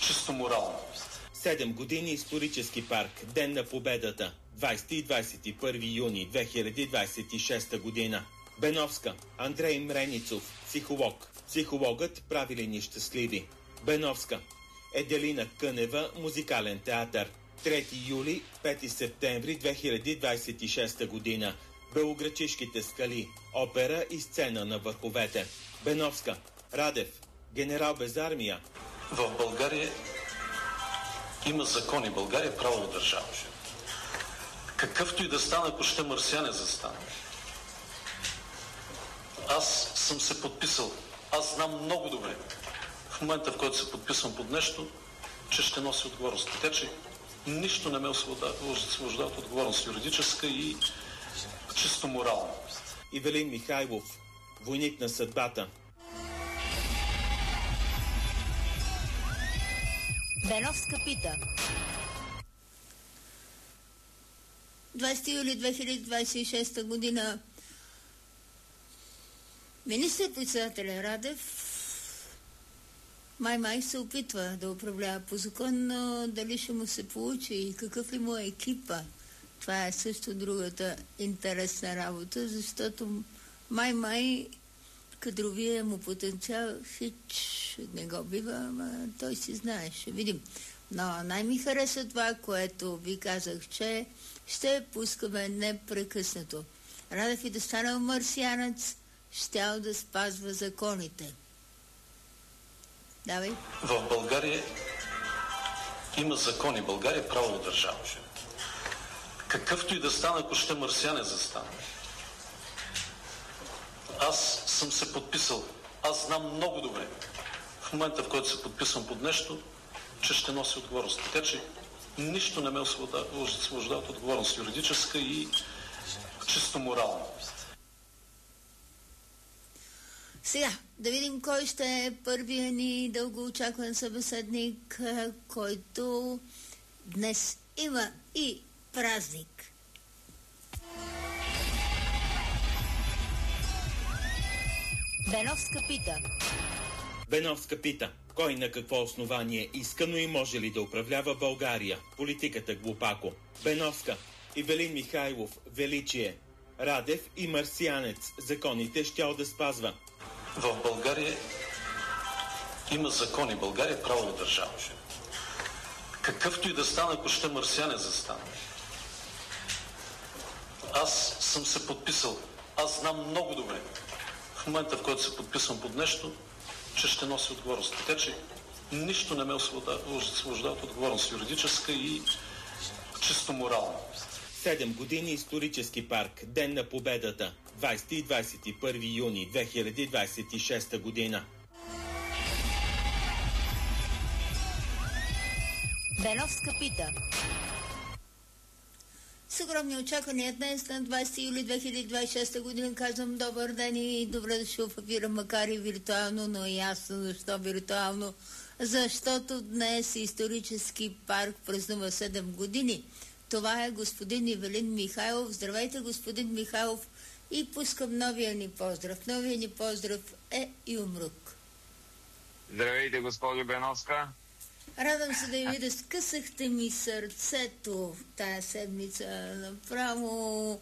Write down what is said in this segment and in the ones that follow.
чисто морално. 7 години исторически парк, Ден на победата, 20 и 21 юни 2026 година. Беновска, Андрей Мреницов, психолог. Психологът прави ли ни щастливи? Беновска, Еделина Кънева, музикален театър. 3 юли, 5 септември 2026 година. Белоградчишките скали, опера и сцена на върховете. Беновска, Радев, генерал без армия. В България има закони. България е правова държава. Какъвто и да стане, ако ще марсиане застане. Аз съм се подписал. Аз знам много добре в момента, в който се подписвам под нещо, че ще носи отговорност. Така че нищо не ме освобождава от отговорност, юридическа и чисто морална. Ивелин Михайлов, войник на съдбата. Беновска пита. 20 юли 2026 година министър-председателя Радев май се опитва да управлява по закон, но дали ще му се получи и какъв ли му е екипа, това е също другата интересна работа, защото май кадровия му потенциал хич не го бива, ама той си знае, ще видим. Но най-ми хареса това, което ви казах, че ще пускаме непрекъснато. Радев и да стане марсианец, щял да спазва законите. Давай. В България има закони. България е правова държава. Какъвто и да стане, ако ще марсиане застане. Аз съм се подписал. Аз знам много добре в момента, в който се подписвам под нещо, че ще носи отговорност. Така че нищо не ме освобождава от отговорност, юридическа и чисто морална. Сега, да видим кой ще е първия ни дългоочакван събеседник, който днес има и празник. Беновска пита. Беновска пита. Кой на какво основание иска, но и може ли да управлява България? Политиката глупако. Беновска. Ивелин Михайлов. Величие. Радев и марсианец. Законите щял да спазва. В България има закони. България е правова държава. Какъвто и да стане, ако ще марсиане застане. Аз съм се подписал. Аз знам много добре в момента, в който се подписвам под нещо, че ще носи отговорност. Така че нищо не ме освобождава от отговорност, юридическа и чисто морална. 7 години исторически парк, Ден на победата, 20 и 21 юни 2026 година. Беновска пита. С огромни очаквания днес на 20 юли 2026 година казвам добър ден и добре дошъл в ефира, макар и виртуално, но ясно защо виртуално. Защото днес исторически парк празнува 7 години. Това е господин Ивелин Михайлов. Здравейте, господин Михайлов, и пускам новия ни поздрав. Новия ни поздрав е Юмрук. Здравейте, госпожо Беновска. Радвам се да видя, скъсахте ми сърцето тая седмица. Направо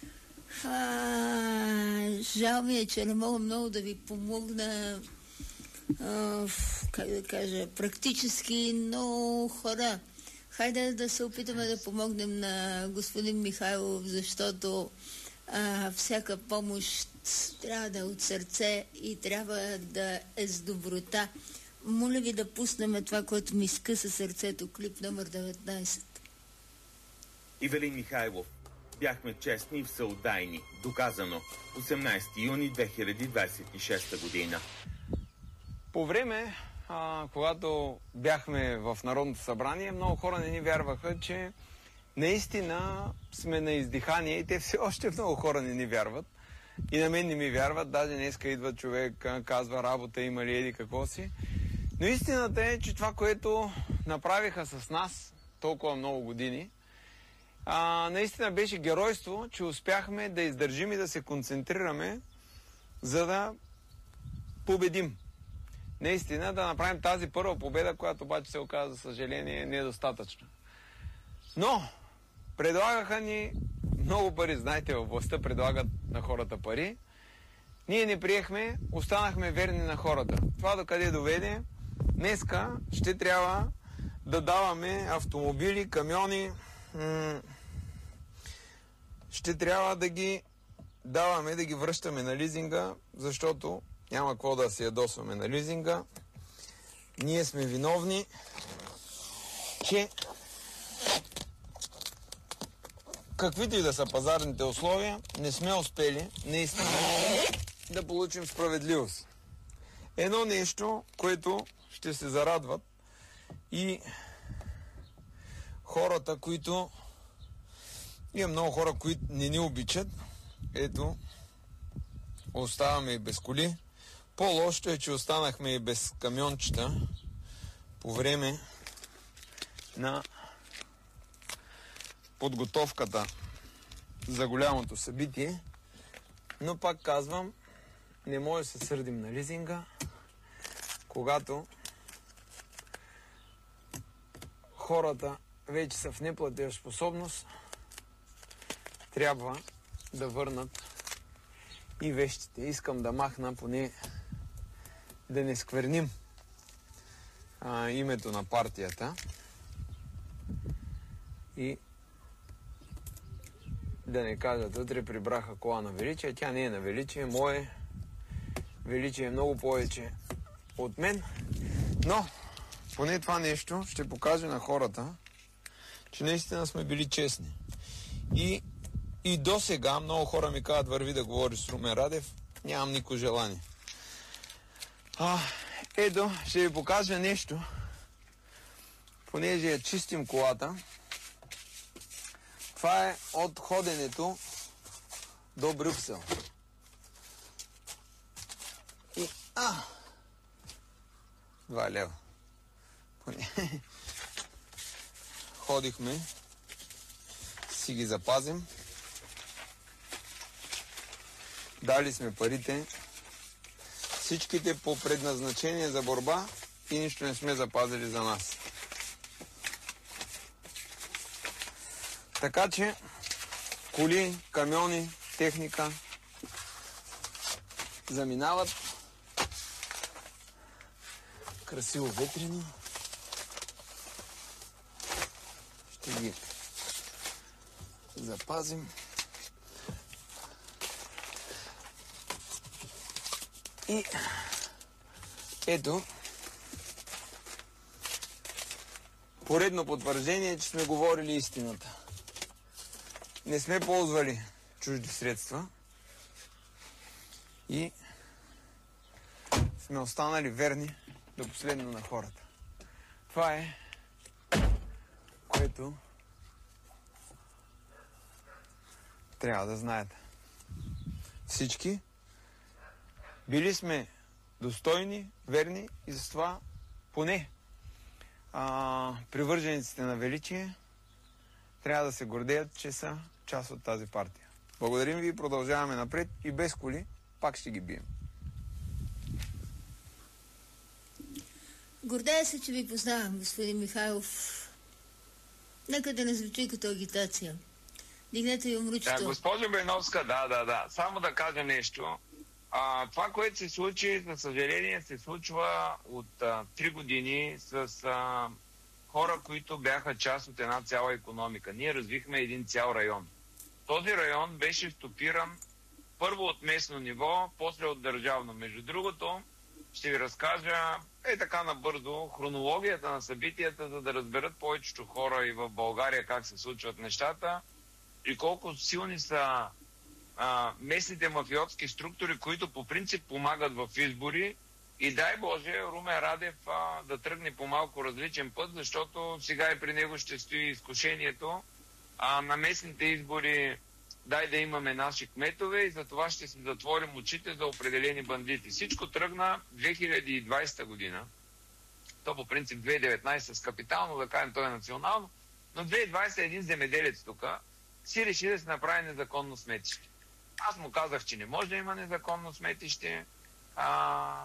жал ми е, че не мога много да ви помогна, как да кажа, практически, но хора, хайде да се опитаме да помогнем на господин Михайлов, защото всяка помощ трябва да е от сърце и трябва да е с доброта. Моля ви да пуснем това, което ми скъса сърцето, клип номер 19. Ивелин Михайлов. Бяхме честни и всеотдайни. Доказано. 18 юни 2026 година. По време, когато бяхме в Народното събрание, много хора не ни вярваха, че наистина сме на издихание и те все още много хора не ни вярват. И на мен не ми вярват. Даже днеска идва човек, казва работа има ли еди какво си. Но истината е, че това, което направиха с нас толкова много години, наистина беше геройство, че успяхме да издържим и да се концентрираме, за да победим. наистина да направим тази първа победа, която обаче се оказа, за съжаление, недостатъчна. Но предлагаха ни много пари. Знаете, във властта предлагат на хората пари. Ние не приехме, останахме верни на хората. Това докъде доведе? Днеска ще трябва да даваме автомобили, камиони. Ще трябва да ги даваме, да ги връщаме на лизинга, защото няма какво да се ядосваме на лизинга. Ние сме виновни, че каквито и да са пазарните условия, не сме успели наистина да получим справедливост. Едно нещо, което ще се зарадват и хората, които... Има много хора, които не ни обичат. Ето, оставаме и без коли. По-лошото е, че останахме и без камиончета по време на подготовката за голямото събитие. Но пак казвам, не може да се сърдим на лизинга, когато хората вече са в неплатежоспособност, трябва да върнат и вещите. Искам да махна, поне да не скверним името на партията и да не кажат, утре прибраха кола на Величие. Тя не е на Величие. Мое Величие е много повече от мен. Но поне това нещо ще покаже на хората, че наистина сме били честни. И до сега много хора ми казват, върви да говори с Румен Радев. Нямам никакво желание. Ето, ще ви покажа нещо. Понеже я чистим колата. Това е от ходенето до Брюксел. И 2 лева. Ходихме. Си ги запазим. Дали сме парите. Всичките по предназначение за борба и нищо не сме запазили за нас. Така че коли, камиони, техника заминават. Красиво ветрено. Ще ги запазим. И ето поредно потвърждение, че сме говорили истината. Не сме ползвали чужди средства и сме останали верни до последно на хората. Това е, което трябва да знаете. Всички били сме достойни, верни и за това поне привържениците на Величие трябва да се гордеят, че са част от тази партия. Благодарим ви и продължаваме напред и без коли пак ще ги бием. Гордея се, че ви познавам, господин Михайлов. Нека да не звучи като агитация. Дигнете и умручето. Да, госпожо Беновска, да. Само да кажа нещо. Това, което се случи, за съжаление, се случва от 3 години с хора, които бяха част от една цяла икономика. Ние развихме един цял район. Този район беше стопиран първо от местно ниво, после от държавно. Между другото, ще ви разкажа така набързо хронологията на събитията, за да разберат повечето хора и в България как се случват нещата и колко силни са местните мафиотски структури, които по принцип помагат в избори. И дай Боже, Румен Радев да тръгне по малко различен път, защото сега и при него ще стои изкушението на местните избори дай да имаме наши кметове и за това ще си затворим очите за определени бандити. Всичко тръгна 2020 година. То по принцип 2019 с капитално, да кажем, то е национално, но 2020 един земеделец тук си реши да се направи незаконно сметище. Аз му казах, че не може да има незаконно сметище.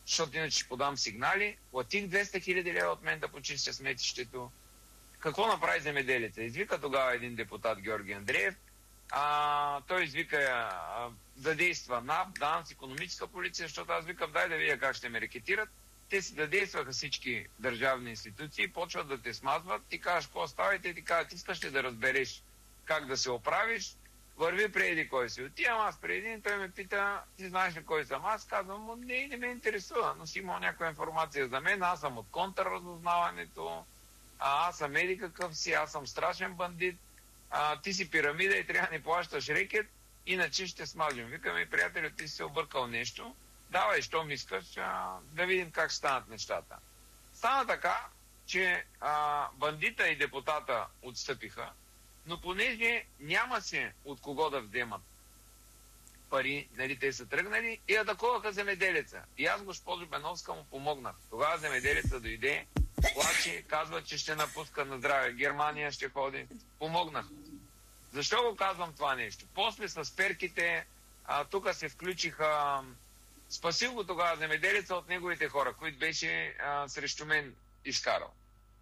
защото иначе ще подам сигнали. Платих 200 хиляди лева от мен да почистя сметището. Какво направи земеделица? Извика тогава един депутат Георги Андреев. Той извика задейства НАП, ДАНС, икономическа полиция, защото аз викам, дай да видя как ще ме рекетират. Те си задействаха всички държавни институции, почват да те смазват, ти кажеш какво става и те ти кажат, искаш ли да разбереш как да се оправиш, върви преди кой си. Отивам аз преди един, той ме пита, ти знаеш ли кой съм? Аз казвам, не ме интересува, но си имал някаква информация за мен, аз съм от контрразузнаването, аз съм еди какъв си, аз съм страшен бандит, ти си пирамида и трябва да ни плащаш рекет, иначе ще смажем. Викаме, приятелю, ти си се объркал нещо, давай, щом искаш, да видим как ще станат нещата. Стана така, че бандита и депутата отстъпиха, но понеже няма се от кого да вземат пари, нали, те са тръгнали и атакуваха земеделеца. И аз, госпожо Беновска, му помогнах. Тогава земеделеца дойде, плаче, казва, че ще напуска на здраве. Германия ще ходи. Помогнах. Защо го казвам това нещо? После с перките, тук се включиха... Спасил го тогава земеделеца от неговите хора, които беше срещу мен изкарал.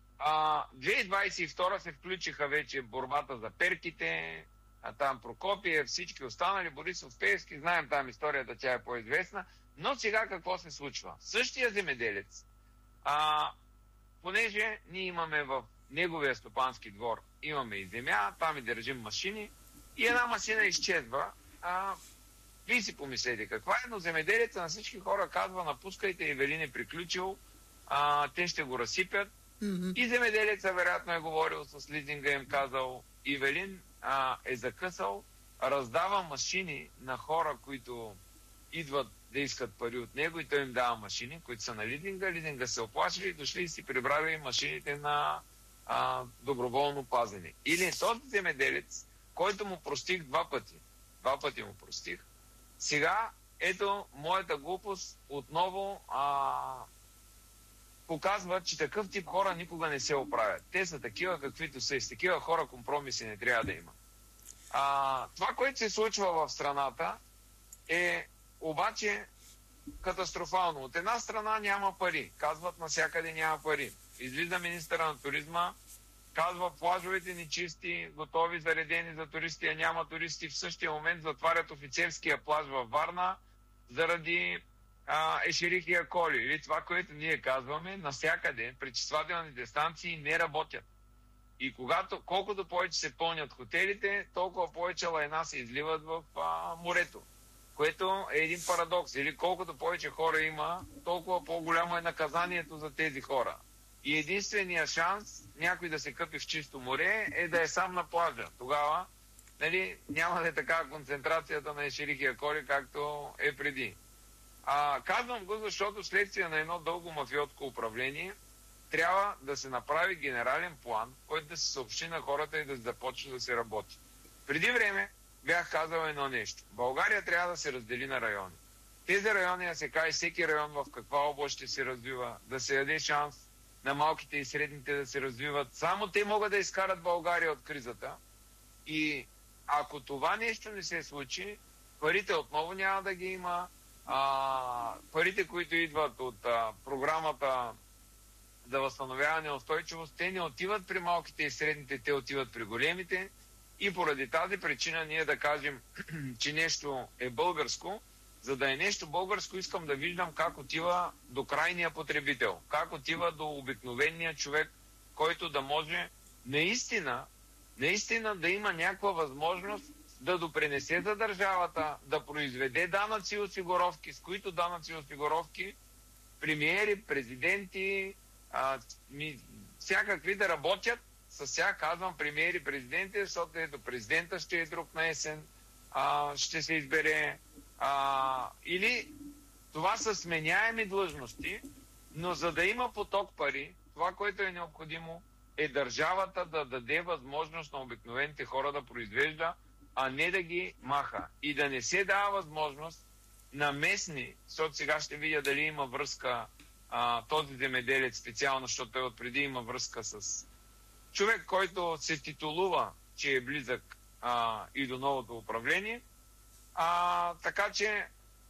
2022 се включиха вече борбата за перките, там Прокопиев, всички останали, Борисов, Пеевски, знаем там историята, тя е по-известна. Но сега какво се случва? Същия земеделец, понеже ние имаме в неговия стопански двор, имаме и земя, там и държим машини, и една машина изчезва. Вие си помислете каква е, но земеделеца на всички хора казва, напускайте, Ивелин е приключил, те ще го разсипят. Mm-hmm. И земеделеца вероятно е говорил с лизинга, им казал, Ивелин е закъсал, раздава машини на хора, които идват да искат пари от него и той им дава машини, които са на лизинга се оплашили и дошли и си прибрали машините на доброволно пазене. Или този земеделец, който му простих два пъти му простих, сега, ето, моята глупост отново показва, че такъв тип хора никога не се оправят. Те са такива, каквито са и с такива хора компромиси не трябва да има. Това, което се случва в страната е обаче катастрофално. От една страна няма пари. Казват навсякъде няма пари. Излиза министъра на туризма, казва плажовете нечисти, готови, заредени за туристи, а няма туристи. В същия момент затварят офицерския плаж във Варна заради ешерихия коли. Или това, което ние казваме, навсякъде пречиствателните станции не работят. И колкото повече се пълнят хотелите, толкова повече лайна се изливат в морето. Което е един парадокс. Или колкото повече хора има, толкова по-голямо е наказанието за тези хора. И единственият шанс някой да се къпи в чисто море е да е сам на плажа. Тогава, нали, няма да е такава концентрацията на ешерихия коли, както е преди. Казвам го, защото следствие на едно дълго мафиотско управление трябва да се направи генерален план, който да се съобщи на хората и да започне да се работи. Преди време бях казал едно нещо. България трябва да се раздели на райони. Тези райони, да се каже всеки район в каква област ще се развива, да се даде шанс на малките и средните да се развиват. Само те могат да изкарат България от кризата. И ако това нещо не се случи, парите отново няма да ги има. Парите, които идват от програмата за възстановяване и устойчивост, те не отиват при малките и средните, те отиват при големите. И поради тази причина ние да кажем, че нещо е българско, за да е нещо българско, искам да виждам как отива до крайния потребител, как отива до обикновения човек, който да може наистина да има някаква възможност да допринесе за държавата, да произведе данъци и осигуровки, с които данъци и осигуровки премиери, президенти, всякакви да работят. С тях казвам премиери, президенти, защото ето президента ще е друг на есен, ще се избере. Или това са сменяеми длъжности, но за да има поток пари, това, което е необходимо, е държавата да даде възможност на обикновените хора да произвежда, а не да ги маха. И да не се дава възможност на местни, защото сега ще видя дали има връзка този земеделец специално, защото той отпреди има връзка с човек, който се титулува, че е близък и до новото управление. Така че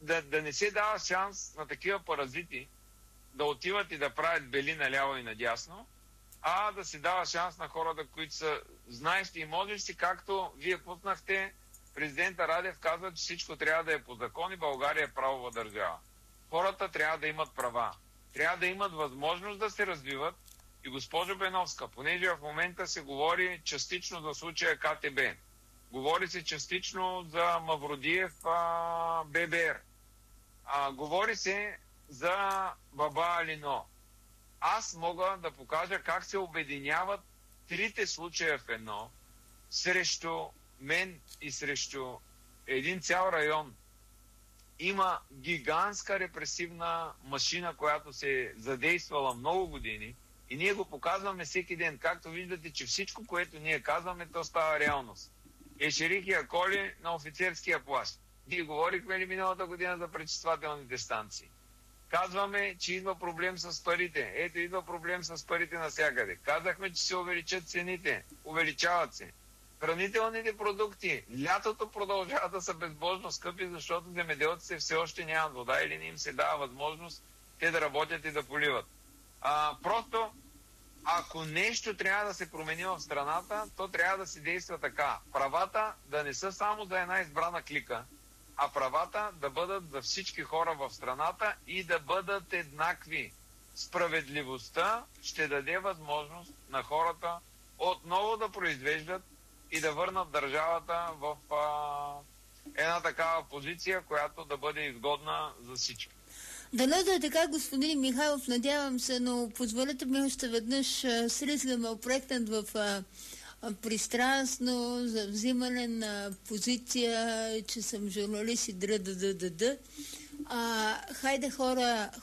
да не се дава шанс на такива паразити да отиват и да правят бели наляво и надясно, а да се дава шанс на хората, които са знаещи и можещи, както вие пуснахте. Президента Радев казва, че всичко трябва да е по закон и България е правова държава. Хората трябва да имат права. Трябва да имат възможност да се развиват. И госпожо Беновска, понеже в момента се говори частично за случая КТБ, говори се частично за Мавродиев ББР, говори се за Баба Алино. Аз мога да покажа как се обединяват трите случая в едно срещу мен и срещу един цял район. Има гигантска репресивна машина, която се е задействала много години и ние го показваме всеки ден. Както виждате, че всичко, което ние казваме, то става реалност. Ешерихи Аколи на офицерския плащ. Ние говорихме ли миналата година за пречиствателните станции? Казваме, че идва проблем с парите. Ето, идва проблем с парите навсякъде. Казахме, че се увеличат цените. Увеличават се. Хранителните продукти. Лятото продължават да са безбожно скъпи, защото земеделците все още нямат вода или не им се дава възможност те да работят и да поливат. Просто, ако нещо трябва да се промени в страната, то трябва да се действа така. Правата да не са само за една избрана клика, а правата да бъдат за всички хора в страната и да бъдат еднакви. Справедливостта ще даде възможност на хората отново да произвеждат и да върнат държавата в една такава позиция, която да бъде изгодна за всички. Дано да е така, господин Михайлов, надявам се, но позволете ми още веднъж сризгаме опрекнат в пристрастно за взимане на позиция, че съм журналист и др. Хайде хора,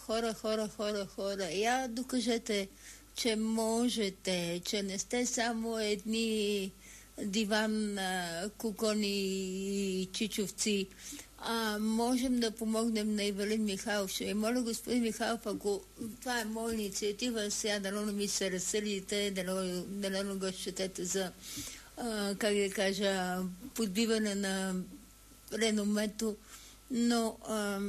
я докажете, че можете, че не сте само едни диван, кукони и чичовци. Можем да помогнем на Ивелин Михайлов. Ще ви моля, господин Михайлов, ако това е моя инициатива, сега дано не ми се разсърдите, дано го счетете за, как да кажа, подбиване на реномето, но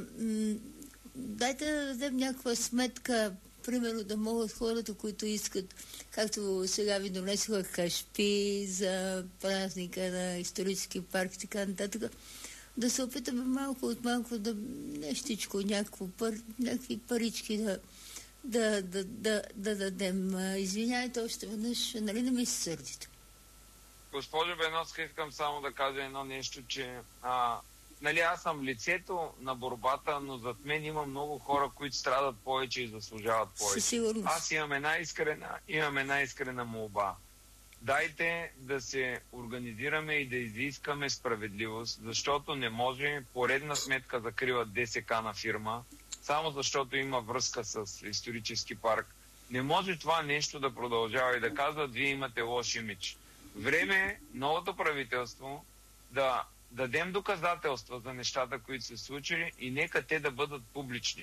дайте да дадем някаква сметка, примерно да могат хората, които искат, както сега ви донесоха кашпи за празника на исторически парк и така нататък, да се опитаме малко от малко да нещичко, някакви парички да дадем. Извинявайте още веднъж, нали не ми се сърдите? Госпожо Беновска, искам само да кажа едно нещо, че нали, аз съм лицето на борбата, но зад мен има много хора, които страдат повече и заслужават повече. Със сигурност. Аз имам една искрена молба. Дайте да се организираме и да изискаме справедливост, защото не може поредна сметка закриват ДСК на фирма, само защото има връзка с исторически парк. Не може това нещо да продължава и да казват, вие имате лош имидж. Време е новото правителство да дадем доказателства за нещата, които се случили и нека те да бъдат публични.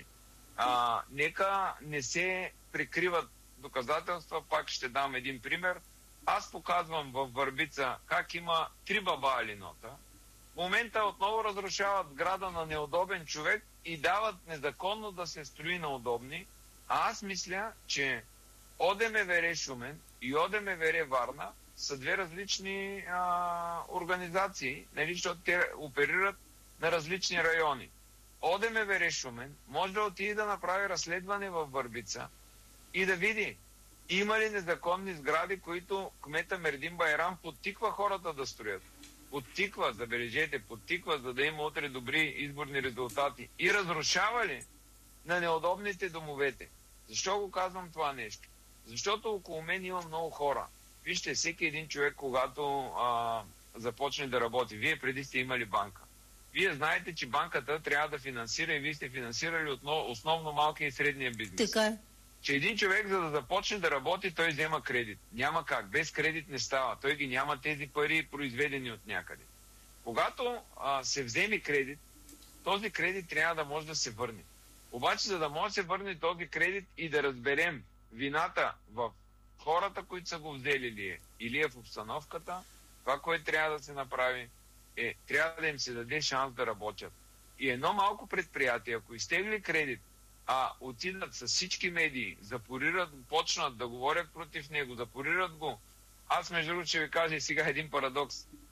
Нека не се прикриват доказателства. Пак ще дам един пример. Аз показвам в Върбица как има 3 баба Алинота. В момента отново разрушават сграда на неудобен човек и дават незаконно да се строи на удобни. А аз мисля, че ОДМВР Шумен и ОДМВР Варна са две различни организации, нали, защото те оперират на различни райони. ОДМВР Шумен може да отиде да направи разследване във Върбица и да види има ли незаконни сгради, които кмета Мердин Байрам подтиква хората да строят. Подтиква, забележете, подтиква, за да има утре добри изборни резултати. И разрушава ли на неудобните домовете? Защо го казвам това нещо? Защото около мен има много хора. Вижте, всеки един човек, когато започне да работи, вие преди сте имали банка. Вие знаете, че банката трябва да финансира и вие сте финансирали основно малкия и средния бизнес. Така е. Че един човек, за да започне да работи, той взема кредит. Няма как. Без кредит не става. Той ги няма тези пари, произведени от някъде. Когато се вземе кредит, този кредит трябва да може да се върне. Обаче, за да може да се върне този кредит и да разберем вината в хората, които са го взели ли е, или е в обстановката, това, което трябва да се направи, трябва да им се даде шанс да работят. И едно малко предприятие, ако изтегли кредит, отидат с всички медии, запорират, почнат да говорят против него, запорират го. Аз между другото ще ви кажа и сега един парадокс.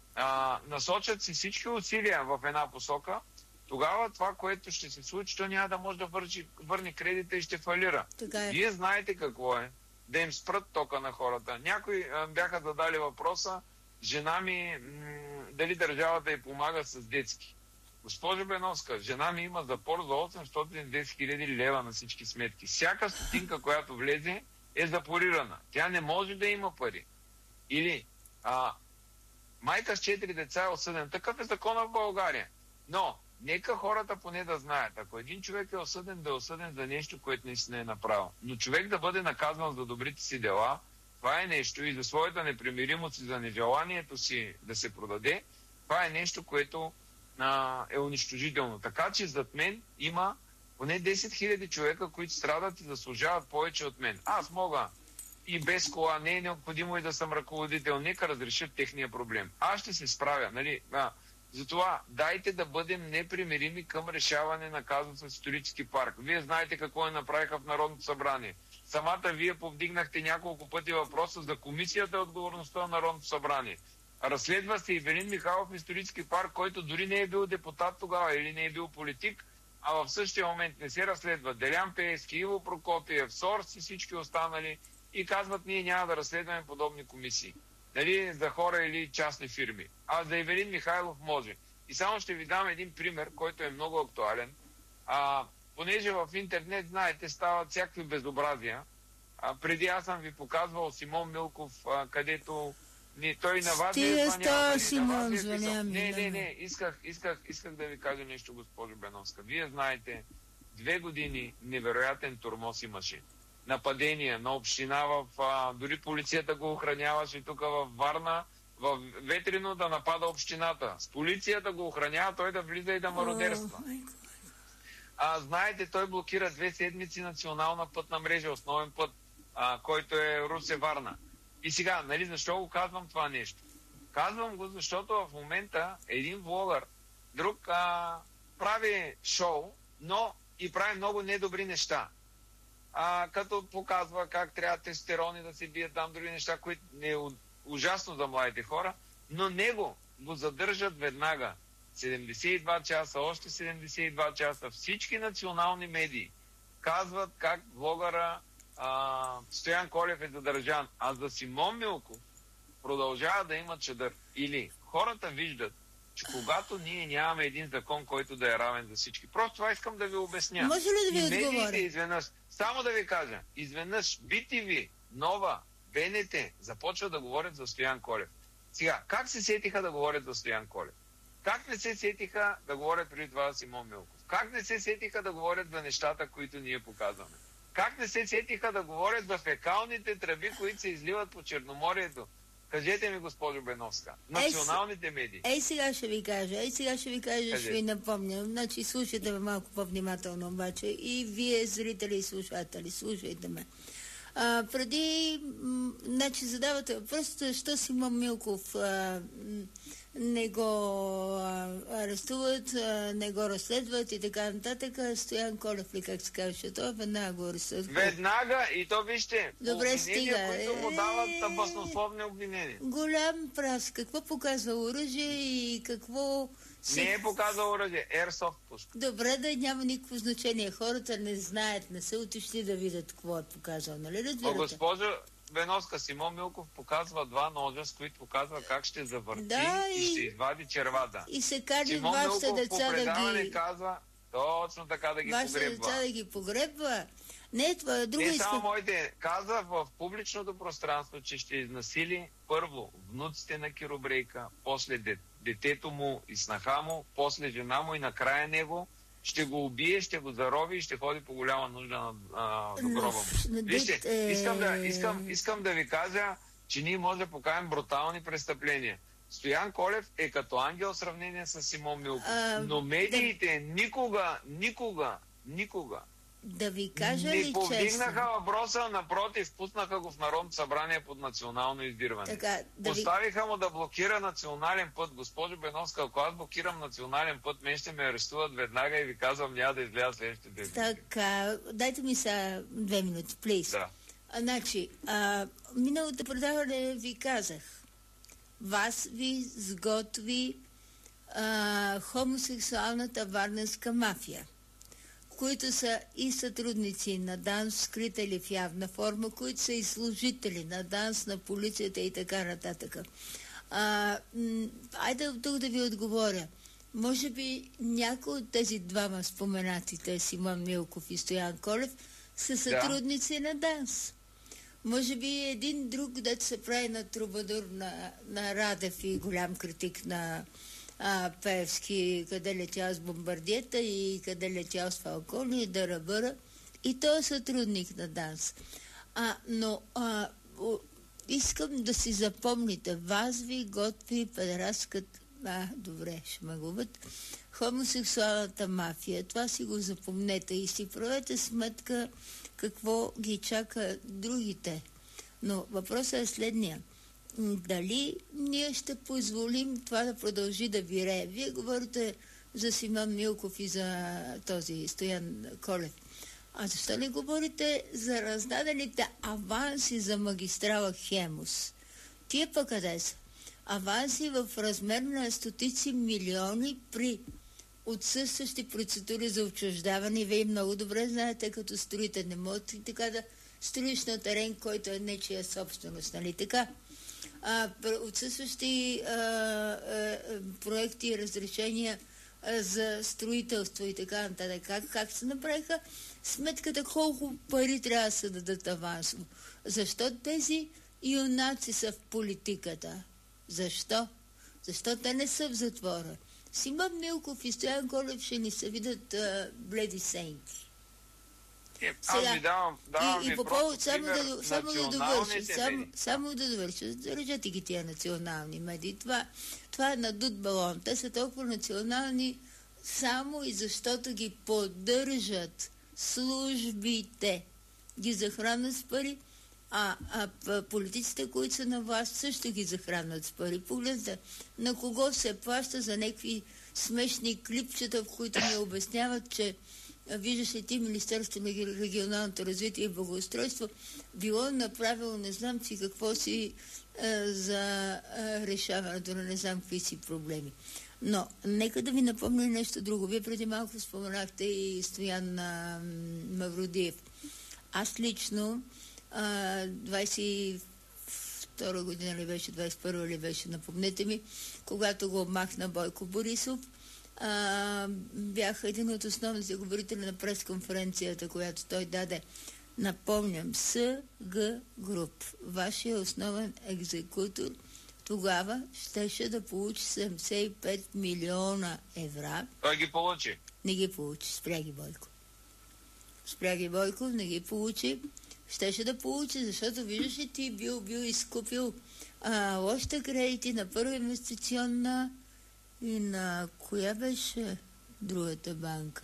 Насочат си всички усилия в една посока, тогава това, което ще се случи, то няма да може да върне кредита и ще фалира. Вие знаете какво е да им спрат тока на хората. Някои бяха задали въпроса, жена ми, дали държавата й помага с детски. Госпожо Беновска, жена ми има запор за 810 хиляди лева на всички сметки. Всяка стотинка, която влезе, е запорирана. Тя не може да има пари. Или майка с 4 деца е осъден. Такъв е закона в България. Но нека хората поне да знаят. Ако един човек е осъден, да е осъден за нещо, което наистина е направил. Но човек да бъде наказан за добрите си дела, това е нещо, и за своята непримиримост и за нежеланието си да се продаде, това е нещо, което е унищожително. Така че зад мен има поне 10 000 човека, които страдат и заслужават повече от мен. Аз мога и без кола, не е необходимо и да съм ръководител, нека разрешат техния проблем. Аз ще се справя, нали? Затова дайте да бъдем непримирими към решаване на казуса с исторически парк. Вие знаете какво направиха в Народното събрание. Самата вие повдигнахте няколко пъти въпроса за комисията и отговорността на Народното събрание. Разследва се Ивелин Михайлов в исторически парк, който дори не е бил депутат тогава или не е бил политик, а в същия момент не се разследва Делян Пеевски, Иво Прокопиев, Сорс и всички останали и казват, ние няма да разследваме подобни комисии. Дали за хора или частни фирми. А за Ивелин Михайлов може. И само ще ви дам един пример, който е много актуален. Понеже в интернет, знаете, стават всякакви безобразия. Преди аз съм ви показвал Симон Милков, където той на вас не звъня. Симон, звъням. Не. Исках да ви кажа нещо, госпожо Беновска. Вие знаете, 2 години невероятен тормоз имаше. Нападения на община, дори полицията го охраняваше тук във Варна, в Ветрино да напада общината. С полицията го охранява, той да влиза и да мародерства. Знаете, той блокира 2 седмици национална пътна мрежа, основен път, който е Русе-Варна. И сега, нали, защо го казвам това нещо? Казвам го, защото в момента един влогър, друг прави шоу, но и прави много недобри неща. Като показва как трябва тестостерони да се бият там, други неща, които е ужасно за младите хора, но него го задържат веднага. 72 часа, още 72 часа. Всички национални медии казват как влогъра Стоян Колев е задържан, а за Симон Милков продължава да има чадър. Или хората виждат, че когато ние нямаме един закон, който да е равен за всички. Просто това искам да ви обясня. Може ли да ви отговоря? Изведнъж, само да ви кажа, изведнъж BTV, Нова, БНТ започва да говорят за Стоян Колев. Сега, как се сетиха да говорят за Стоян Колев? Как не се сетиха да говорят преди това за Симон Милков? Как не се сетиха да говорят за нещата, които ние показваме? Как не се сетиха да говорят за фекалните тръби, които се изливат по Черноморието? Кажете ми, госпожо Беновска, националните медии. Сега ще ви кажа, ще ви напомня. Значи, слушайте ме малко по-внимателно обаче. И вие, зрители и слушатели, слушайте ме. Преди, значи, задавате въпрос, защо Симон Милков не го арестуват, не го разследват и така нататък. Стоян Колев ли, как се казва, той веднага го арестуват. Веднага, и то вижте, добре, стига. Които му дават баснословни обвинения. Голям прас. Какво показва оръжие и какво... Не е показал оръжие, Airsoft пушка. Добре, да няма никакво значение. Хората не знаят, не са отишли да видят какво е показал, нали разбирате? Госпожо Беновска, Симон Милков показва 2 ножа, с които показва как ще завърти и ще извади червата. И се кани вашите деца да ги... казва точно така да ги погребва. Вашите деца да ги погребва. Не, това е друго. Не само моите. Казва в публичното пространство, че ще изнасили първо внуците на Киробрейка, после детето му и снаха му, после жена му и накрая него. Ще го убие, ще го зарови и ще ходи по голяма нужда до гроба му. Вижте, искам да ви кажа, че ние може да покажем брутални престъпления. Стоян Колев е като ангел в сравнение с Симон Милков. Но медиите никога да ви кажа Не ли повдигнаха честно? въпроса, напротив, пуснаха го в Народното събрание под национално издирване. Така, Поставиха му да блокира национален път. Госпожо Беновска, ако аз блокирам национален път, мен ще ме арестуват веднага и ви казвам, няма да изляза следващите 2 минути. Така, дайте ми сега 2 минути, плиз. Да. Значи, миналото предаване ви казах, вас ви сготви хомосексуалната варненска мафия, които са и сътрудници на ДАНС, скрита или в явна форма, които са и служители на ДАНС, на полицията и така нататък. Айде тук да ви отговоря. Може би някои от тези двама споменатите, Симон Милков и Стоян Колев, са сътрудници на ДАНС. Може би един друг, дето се прави на трубадур на Радев и голям критик на Пеевски, къде летял с бомбардиета и къде летял с Фалкони и Дъръбъра. И той е сътрудник на ДАНС. Но искам да си запомните, вас ви готви педерастката, добре, ще ме губят, хомосексуалната мафия. Това си го запомнете и си правете сметка какво ги чака другите. Но въпросът е следния. Дали ние ще позволим това да продължи да вирее? Вие говорите за Симон Милков и за този Стоян Колев. А защо не говорите за раздадените аванси за магистрала Хемус? Тие пък къде са? Аванси в размер на стотици милиони при отсъстващи процедури за отчуждаване. Вие много добре знаете, като строите, не можете така да строиш на терен, който е нечия собственост, нали така? Отсъстващи проекти и разрешения за строителство и така нататък. Как се направиха сметката колко пари трябва да се дадат авансово? Защо тези юнаци са в политиката? Защо? Защо те не са в затвора? Симон Милков и Стоян Колев ще ни се видят бледи сенки. Аз ви давам и по повод, само да довърша, зарежете ги тия национални медии. Това е надут балон. Те са толкова национални само и защото ги поддържат службите. Ги захранват с пари, а политиците, които са на власт, също ги захранват с пари. Погледнете на кого се плаща за някакви смешни клипчета, в които ни обясняват, че виждаш ли ти Министерството на регионалното развитие и благоустройство било направило не знам си какво си за решаването на не знам какви си проблеми. Но нека да ви напомня нещо друго. Вие преди малко споменахте и Стоян Мавродиев. Аз лично 22 година ли беше, 21 ли беше, напомнете ми, когато го обмахна Бойко Борисов, бях един от основните говорители на пресконференцията, която той даде. Напомням, СГ Груп, вашия основен екзекутор, тогава щеше да получи 75 милиона евро. Той ги получи. Не ги получи, спря ги Бойко. Спря ги Бойко, не ги получи. Щеше да получи, защото виждаш ли ти бил изкупил лошите кредити на Първа инвестиционна и на коя беше другата банка?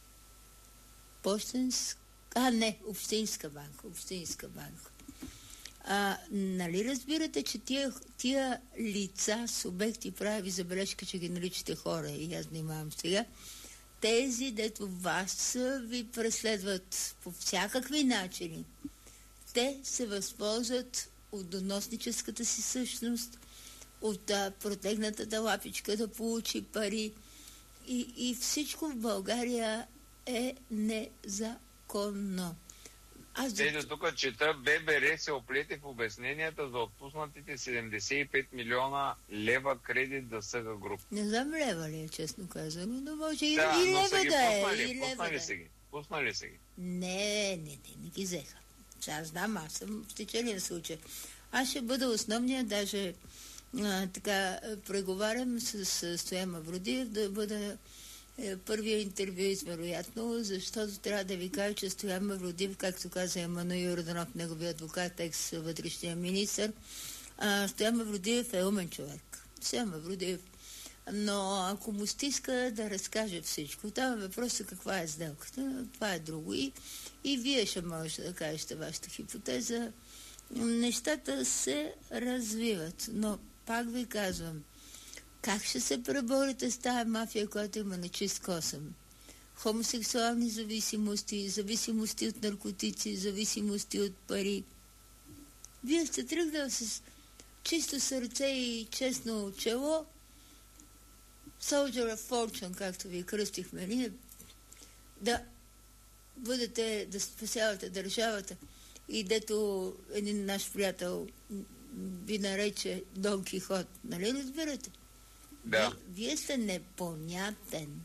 Общинска банка. Нали разбирате, че тия лица, субекти, прави забележка, че ги наричате хора и аз внимавам сега, тези, дето вас ви преследват по всякакви начини, те се възползват от доносническата си същност, от протегнатата лапичка да получи пари и всичко в България е незаконно. Ето тук чета, ББР се оплете в обясненията за отпуснатите 75 милиона лева кредит за СГ Груп. Не знам лева ли е, честно казано, но може и лева да е. Пуснали се ги? Не ги взеха. Аз знам, аз съм в течение случай. Аз ще бъда основният, даже преговарям с Стоян Мавродиев да бъда първия интервюист, вероятно, защото трябва да ви кажа, че Стоян Мавродиев, както каза Емануил Йорданов, неговия адвокат, екс-вътрешния министър, Стоян Мавродиев е умен човек. Стоян Мавродиев Но ако му стиска да разкаже всичко, там е въпросът каква е сделката, това е друго. И вие ще можете да кажете вашата хипотеза. Нещата се развиват, но пак ви казвам, как ще се преборите с тая мафия, която има на чист косъм? Хомосексуални зависимости, зависимости от наркотици, зависимости от пари. Вие сте тръгнали с чисто сърце и честно чело, Soldier of Fortune, както ви кръстихме ние, да спасявате държавата. И дето един наш приятел ви нарече Дон Кихот. Нали разбирате? Да. Вие сте непонятен.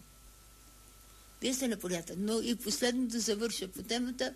Но и последно да завърша по темата.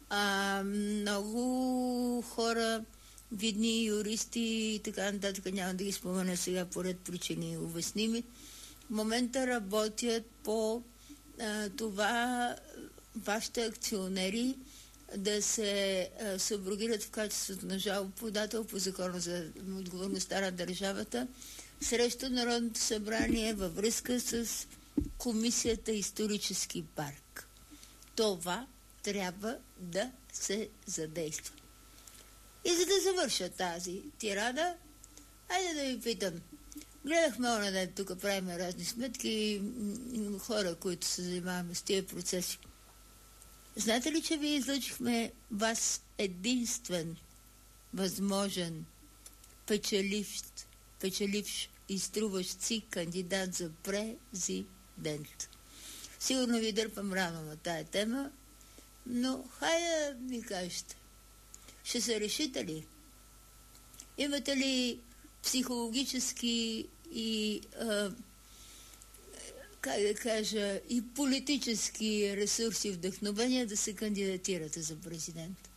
Много хора, видни юристи и така нататък, няма да ги спомена сега поред причини увесними, в момента работят по това вашите акционери да се суброгират в качеството на жалбоподател по закона за отговорността на държавата срещу Народното събрание във връзка с Комисията Исторически парк. Това трябва да се задейства. И за да завърша тази тирада, айде да ви питам. Гледахме оня ден, тук правим разни сметки, хора, които се занимаваме с тия процеси. Знаете ли, че ви излъчихме вас единствен, възможен, печеливш и струващ си кандидат за президент? Сигурно ви дърпам рано на тая тема, но хайде да ми кажете. Ще се решите ли? Имате ли психологически и как да кажа, и политически ресурси и вдъхновения да се кандидатирате за президент?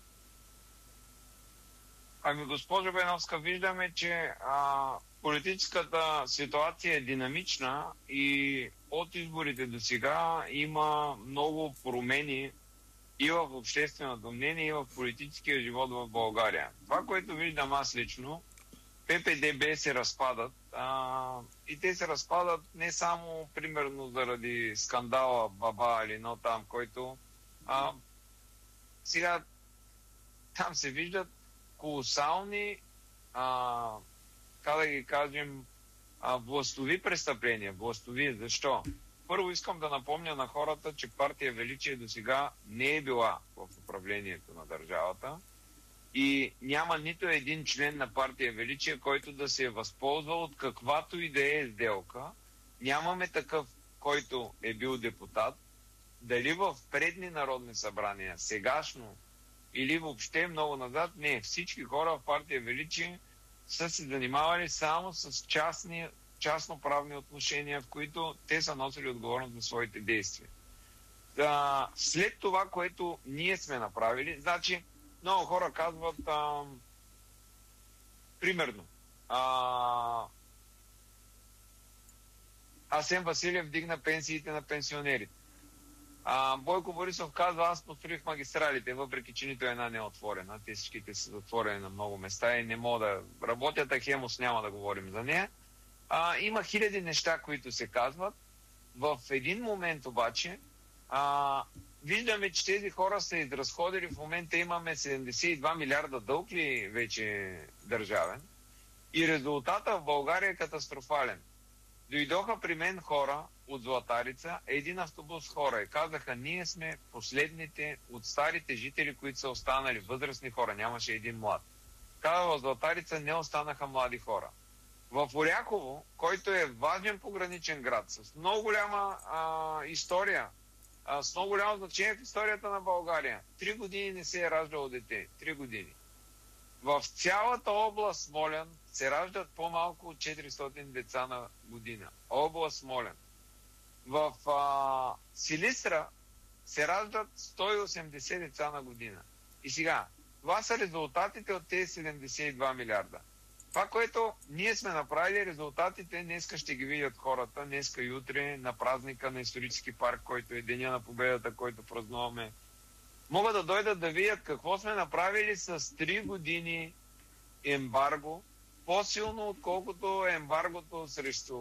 Ами, госпожо Беновска, виждаме, че политическата ситуация е динамична и от изборите до сега има много промени и в общественото мнение, и в политическия живот в България. Това, което виждам аз лично, ППДБ се разпадат. И те се разпадат не само, примерно, заради скандала Баба или но там, който сега там се виждат колосални, как да ги кажем, властови престъпления. Властови. Защо? Първо искам да напомня на хората, че партия Величие до сега не е била в управлението на държавата и няма нито един член на партия Величие, който да се е възползвал от каквато и да е сделка. Нямаме такъв, който е бил депутат. Дали в предни народни събрания, сегашно или въобще много назад, не. Всички хора в партия Величие са се занимавали само с частно-правни отношения, в които те са носили отговорност за своите действия. След това, което ние сме направили, значи много хора казват, примерно, Асен Василев вдигна пенсиите на пенсионерите. Бойко Борисов казва, аз построих магистралите, въпреки че нито една не е отворена. Те всичките са затворени на много места и не могат да работят, а Хемос няма да говорим за нея. Има хиляди неща, които се казват. В един момент обаче виждаме, че тези хора са изразходили. В момента имаме 72 милиарда дълг ли вече държавен. И резултата в България е катастрофален. Дойдоха при мен хора от Златарица, един автобус хора и казаха, ние сме последните от старите жители, които са останали, възрастни хора, нямаше един млад. Каза, в Златарица не останаха млади хора. В Оряхово, който е важен пограничен град, с много голяма история, с много голямо значение в историята на България, 3 години не се е раждало дете. 3 години. В цялата област Смолян се раждат по-малко от 400 деца на година. Област Смолян. В Силистра се раждат 180 деца на година. И сега, това са резултатите от тези 72 милиарда. Това, което ние сме направили, резултатите днеска ще ги видят хората, днеска и утре на празника на Исторически парк, който е Деня на победата, който празнуваме. Могат да дойдат да видят какво сме направили с 3 години ембарго, по-силно отколкото ембаргото срещу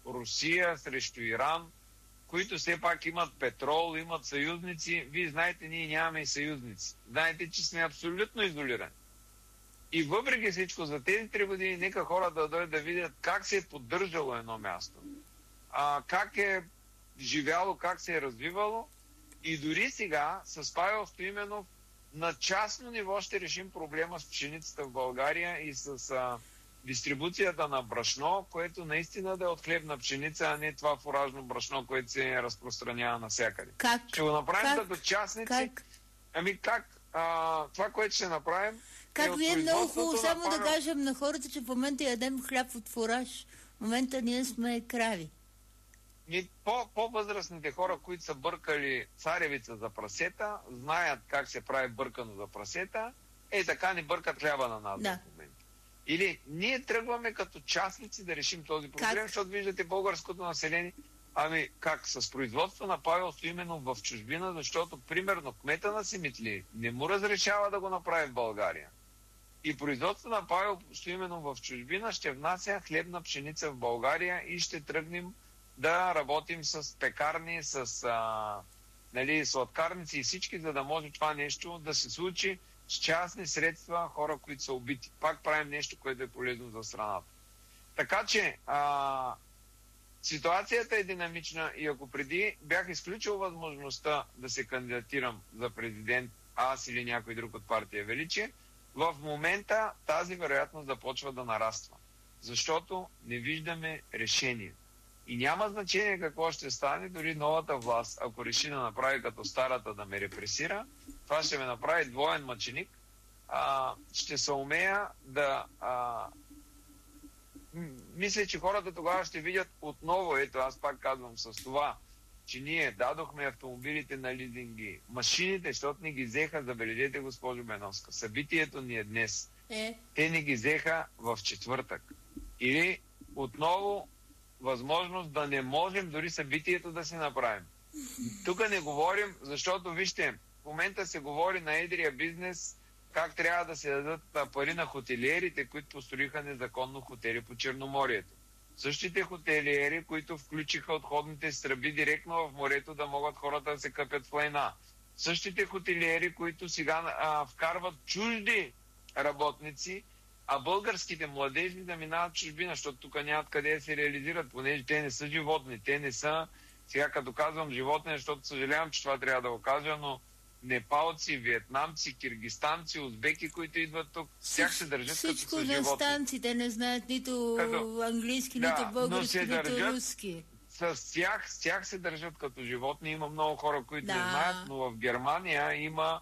Русия, срещу Иран, които все пак имат петрол, имат съюзници. Вие знаете, ние нямаме и съюзници. Знаете, че сме абсолютно изолирани. И въпреки всичко, за тези 3 години, нека хората да дойдат да видят как се е поддържало едно място, как е живяло, как се е развивало. И дори сега, с Павел Стоименов, на частно ниво ще решим проблема с пшеницата в България и с дистрибуцията на брашно, което наистина да е от хлебна пшеница, а не това фуражно брашно, което се разпространява навсякъде. Как? Ще го направим като частници. Как? Ами как? Това, което ще направим... Как вие много хубаво само да кажем на хората, че в момента ядем хляб от фураж. В момента ние сме крави. По-възрастните хора, които са бъркали царевица за прасета, знаят как се прави бъркано за прасета, така ни бъркат хляба на нас в момента. Или ние тръгваме като частници да решим този проблем, защото виждате българското население, как с производство на Павел Стоименов в чужбина, защото примерно кмета на Симитли не му разрешава да го направи в България. И производство на Павел Стоименов в чужбина ще внася хлебна пшеница в България и ще тръгнем да работим с пекарни, с сладкарници и всички, за да може това нещо да се случи с частни средства, хора, които са убити. Пак правим нещо, което е полезно за страната. Така че ситуацията е динамична и ако преди бях изключил възможността да се кандидатирам за президент, аз или някой друг от партия Величие, в момента тази вероятност започва да нараства. Защото не виждаме решение. И няма значение какво ще стане, дори новата власт, ако реши да направи като старата да ме репресира, това ще ме направи двоен мъченик. Ще се умея да... Мисля, че хората тогава ще видят отново, аз пак казвам с това, че ние дадохме автомобилите на лизинги, машините, защото ни ги взеха, забележете, госпожо Беновска, събитието ни е днес. Те ни ги взеха в четвъртък. Или отново възможност да не можем дори събитието да се направим. Тук не говорим, защото вижте, в момента се говори на едрия бизнес как трябва да се дадат пари на хотелиерите, които построиха незаконно хотели по Черноморието. Същите хотелиери, които включиха отходните стръби директно в морето, да могат хората да се къпят в лайна. Същите хотелиери, които сега вкарват чужди работници, а българските младежи да минават чужбина, защото тук нямат къде да се реализират, понеже те не са животни, те не са, сега като казвам животни, защото съжалявам, че това трябва да го кажа, но непалци, виетнамци, киргистанци, узбеки, които идват тук, тях се държат като са животни. Всичко на станците не знаят нито английски, нито български, нито руски. С тях се държат като животни. Има много хора, които не знаят, но в Германия има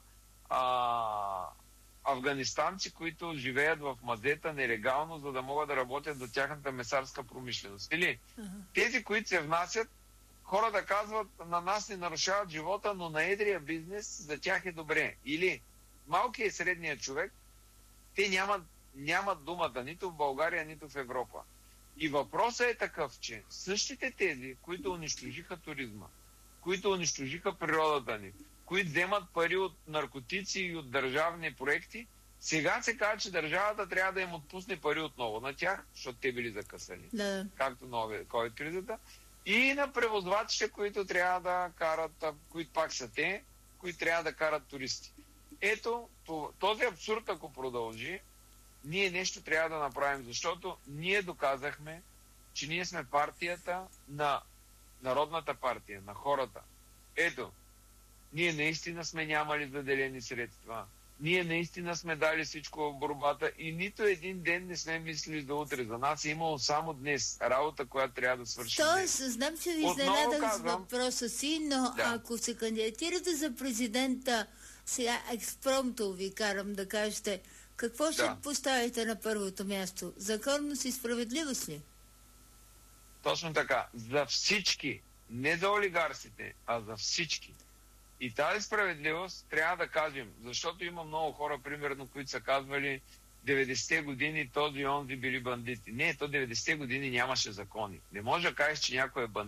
афганистанци, които живеят в мазета нелегално, за да могат да работят за тяхната месарска промишленост. Или тези, които се внасят, хора да казват, на нас не нарушават живота, но на едрия бизнес за тях е добре. Или малкият и средният човек, те нямат думата нито в България, нито в Европа. И въпросът е такъв, че същите тези, които унищожиха туризма, които унищожиха природата ни, които вземат пари от наркотици и от държавни проекти, сега се казва, че държавата трябва да им отпусне пари отново на тях, защото те били закъсали, както нови COVID-кризата, и на превозвачите, които трябва да карат, които пак са те, които трябва да карат туристи. Ето, този абсурд, ако продължи, ние нещо трябва да направим, защото ние доказахме, че ние сме партията на народната партия, на хората. Ето, ние наистина сме нямали заделени средства. Ние наистина сме дали всичко в борбата и нито един ден не сме мислили за утре. За нас е имало само днес работа, която трябва да свършим. Знам, че ви изненадах с въпроса си, но ако се кандидатирате за президента, сега експромто ви карам да кажете, какво ще поставите на първото място? Законност и справедливост ли? Точно така. За всички. Не за олигарсите, а за всички. И тази справедливост трябва да кажем, защото има много хора, примерно, които са казвали 90-те години този и онзи били бандити. Не, то 90-те години нямаше закони. Не може да кажеш, че някой е бандит,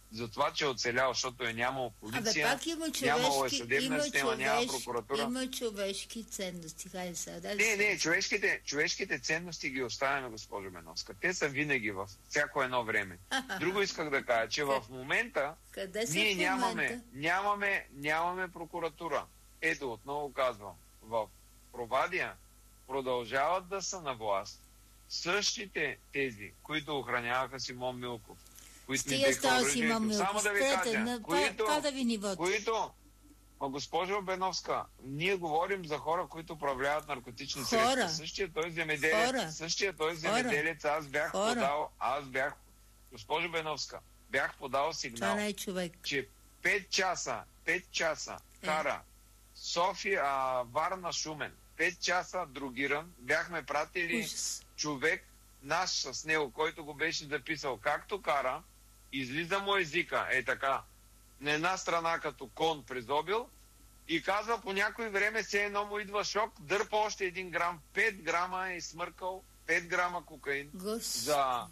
за това, че е оцелял, защото е нямало полиция, Пак има нямало е съдебна система, няма прокуратура. Има човешки ценности. Хайде сега. Не, човешките ценности ги оставяме, госпожо Беновска. Те са винаги във всяко едно време. Друго исках да кажа, че в момента ние нямаме прокуратура. Ето, отново казвам, в Провадия продължават да са на власт същите тези, които охраняваха Симон Милков, които ни беха оръжието. Само да ви кажа, които... Госпожо Беновска, ние говорим за хора, които управляват наркотични средства. Същия той земеделец, аз бях, госпожо Беновска, бях подал сигнал, че 5 часа кара София, Варна, Шумен. 5 часа другиран. Бяхме пратили човек, наш с него, който го беше записал както кара, излиза му езика, така, на една страна като кон през обил и казва по някой време все едно му идва шок, дърпа още 1 грам, 5 грама е смъркал, 5 грама кокаин за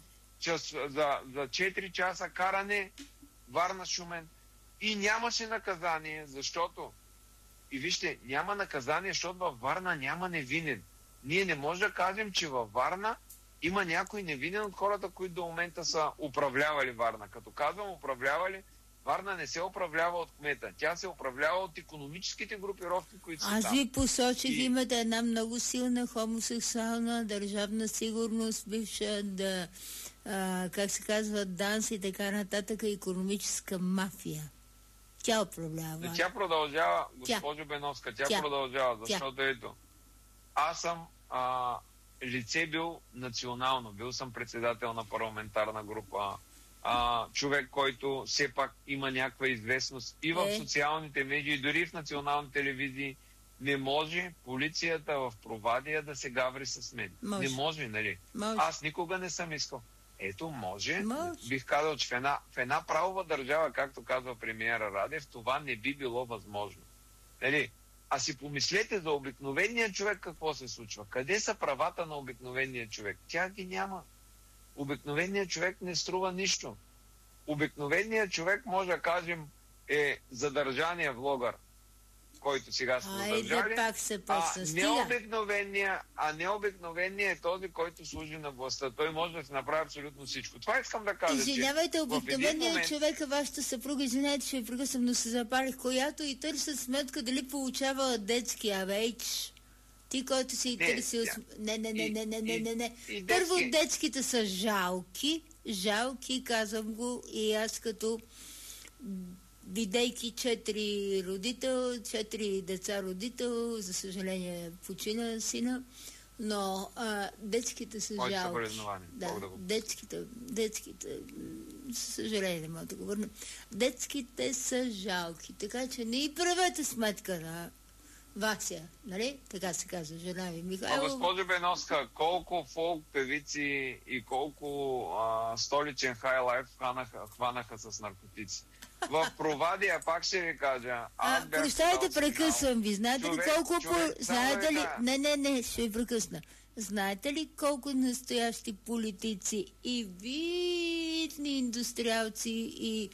4 часа каране Варна, Шумен. И нямаше наказание, защото и вижте, няма наказание, защото във Варна няма невинен. Ние не можем да кажем, че във Варна има някой невинен от хората, които до момента са управлявали Варна. Като казвам управлявали, Варна не се управлява от кмета. Тя се управлява от икономическите групировки, които са там. Аз ви посочих, имате една много силна хомосексуална държавна сигурност, бивша как се казва, ДАНС и така нататък, икономическа мафия. Тя управлява. Тя продължава, госпожо Беновска, тя продължава, защото ето, аз съм лице бил национално, бил съм председател на парламентарна група, човек, който все пак има някаква известност и в социалните медии, дори в национални телевизии. Не може полицията в Провадия да се гаври с мен. Не може, нали? Аз никога не съм искал. Ето, може. Бих казал, че в една правова държава, както казва премиера Радев, това не би било възможно. Нали? А си помислете за обикновения човек какво се случва. Къде са правата на обикновения човек? Тя ги няма. Обикновеният човек не струва нищо. Обикновеният човек, може да кажем, е задържания влогър, който сега сме задържали. Необикновеният е този, който служи на властта. Той може да се направи абсолютно всичко. Това искам да кажа. Извинявайте, обикновеният човек, вашата съпруга, извинявайте, че ви прекъсвам, но се запалих, която и търси сметка дали получава детски авейч. Ти, който си търсил... Не. Първо, детските са жалки, казвам го, и аз като бидейки 4 деца родител, за съжаление почина сина, но детските са жалки. Детските, за съжаление не мога да го върна. Детските са жалки, така че не и правете сметка на Вася, нали? Така се казва, жена ми Михайло. Госпожо Беновска, колко фолк певици и колко столичен хайлайф хванаха с наркотици? В Провадия, пак ще ви кажа, прощайте, прекъсвам ви. Знаете ли колко... Знаете ли... Не, ще ви прекъсна. Знаете ли колко настоящи политици и видни индустриалци и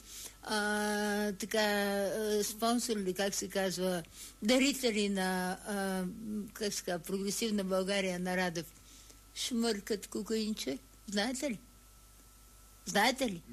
спонсори, как се казва, дарители на прогресивна България на Радев, шмъркат кокаинче? Знаете ли? Знаете ли?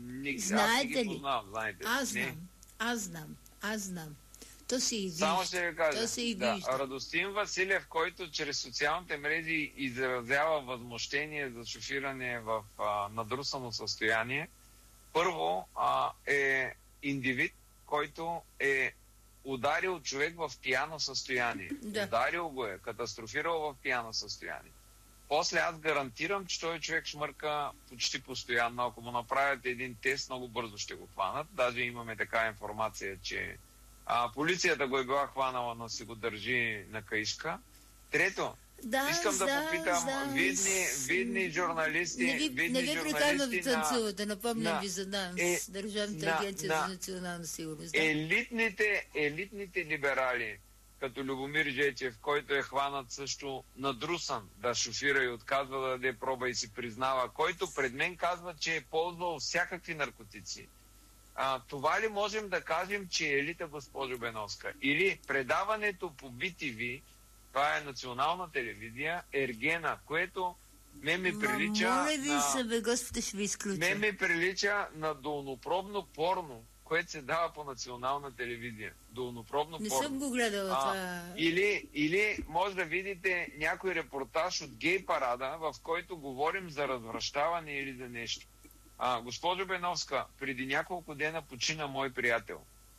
Аз знам. То се и вижда. Само ще ви кажа. Радостин Василев, който чрез социалните мрежи изразява възмущение за шофиране в надрусано състояние, първо е индивид, който е ударил човек в пияно състояние. Ударил го е, катастрофирал в пияно състояние. После аз гарантирам, че този човек шмърка почти постоянно. Ако му направят един тест, много бързо ще го хванат. Даже имаме така информация, че полицията го е била хванала, но си го държи на каишка. Трето, искам да попитам видни журналисти... Не ви приканвам да танцувате, напомням ви за ДАНС, Държавната агенция за национална сигурност. Елитните либерали, като Любомир Жечев, който е хванат също надрусан да шофира и отказва да даде проба и си признава, който пред мен казва, че е ползвал всякакви наркотици. Това ли можем да кажем, че е елита, госпожо Беновска? Или предаването по BTV, това е национална телевизия, Ергена, което ми прилича моля ви се, бе, Господи, ще ви изключа. ми прилича на долнопробно порно, което се дава по национална телевизия. Долнопробно Не порно. съм го гледала това. Или може да видите някой репортаж от гей парада, в който говорим за развращаване или за нещо. Госпожо Беновска, преди няколко дена почина мой приятел.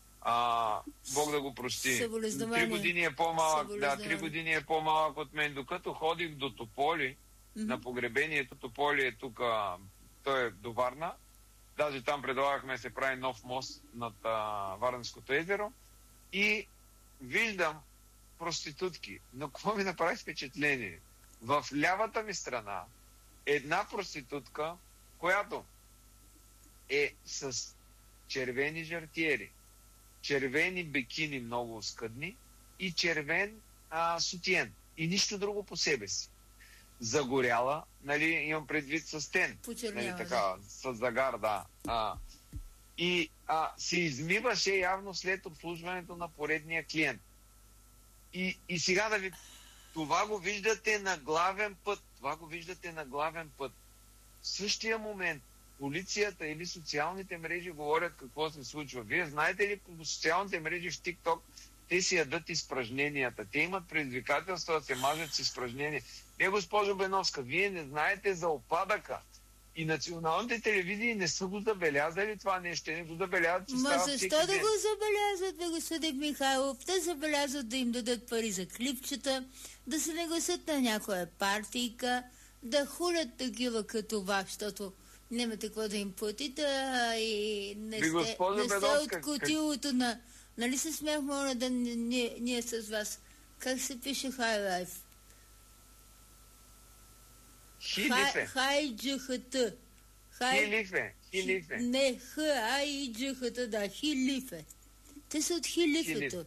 Бог да го прости. 3 години е по-малък. Да, 3 години е по-малък от мен. Докато ходих до Тополи, на погребението, Тополи е тук, той е до Варна. Даже там предлагахме да се прави нов мост над Варненското езеро. И виждам проститутки. Но какво ми направи впечатление? В лявата ми страна една проститутка, която е с червени жартиери, червени бикини много скъдни и червен сутиен. И нищо друго по себе си. Загоряла, нали, имам предвид с тен. Нали, така, с загар, да. И се измиваше явно след обслужването на поредния клиент. И сега да ви... Това го виждате на главен път. В същия момент полицията или социалните мрежи говорят какво се случва. Вие знаете ли по социалните мрежи в TikTok, те си ядат изпражненията. Те имат предизвикателства да се мажат с изпражнения. Госпожо Беновска, вие не знаете за опадъка. И националните телевизии не са го забелязали това нещо. Не го забелязват, че става всеки ден. Защо да го забелязват, бе, господин Михайлов? Те забелязват да им дадат пари за клипчета, да се нагласят на някоя партийка, да хулят такива като вас, защото нямате какво да им платите и не сте от котилото на... Нали се смях, моля, да ние с вас. Как се пише High Life? Хай-джихата. Хилифе. Не, хай-джихата, да, хилифе. Те са от хилифето.